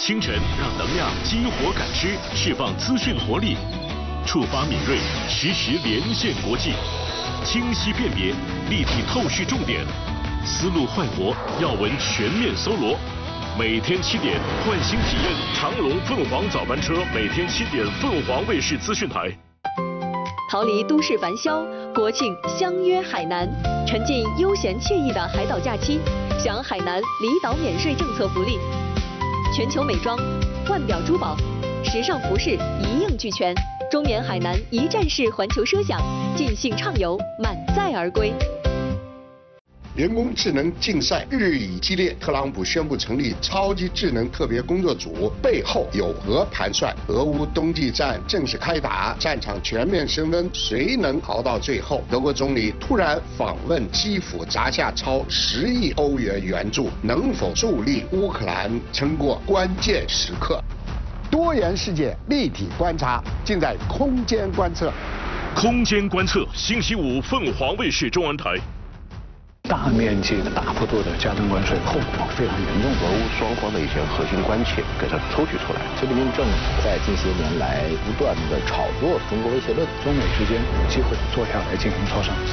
清晨让能量激活感知，释放资讯活力，触发敏锐，实时连线国际，清晰辨别，立体透视重点，思路焕活，要闻全面搜罗。每天7点，换新体验长龙凤凰早班车，每天7点，凤凰卫视资讯台。 逃离都市繁嚣，国庆相约海南，沉浸悠闲惬意的海岛假期，享海南离岛免税政策福利。全球美妆、腕表珠宝、时尚服饰一应俱全，中缅海南一站式环球奢享，尽兴畅游，满载而归。 人工智能竞赛日益激烈，特朗普宣布成立超级智能特别工作组，背后有何盘算？俄乌冬季战正式开打，战场全面升温，谁能熬到最后？德国总理突然访问基辅，砸下超10亿欧元援助，能否助力乌克兰撑过关键时刻？多元世界立体观察，尽在空间观测。 空间观测，星期5凤凰卫视中文台。 大面积的大幅度的加征关税，后果非常严重。 俄乌双方的一些核心关切给它抽取出来。 习近平政府在近些年来不断的炒作中国威胁论， 中美之间有机会坐下来进行磋商。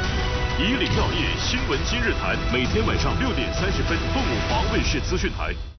以岭药业新闻今日谈，每天晚上6点30分，凤凰卫视资讯台。